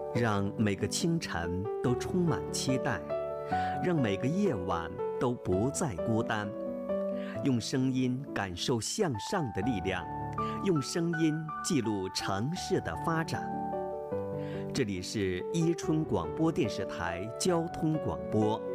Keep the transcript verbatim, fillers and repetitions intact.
让每个清晨都充满期待，让每个夜晚都不再孤单。用声音感受向上的力量，用声音记录城市的发展。这里是伊春广播电视台交通广播